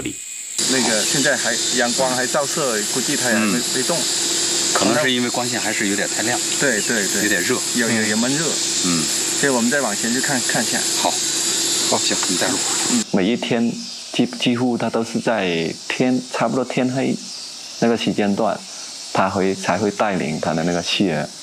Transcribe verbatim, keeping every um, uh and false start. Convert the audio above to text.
那个现在还阳光还照射，估计它还没没动。 可能是因为光线还是有点太亮。 对对对， 有点热， 有有有闷热。 嗯， 所以我们再往前去看看一下。 好，好，行，你带路。 嗯，每一天几几乎它都是在天差不多天黑那个时间段，它会才会带领它的那个企鹅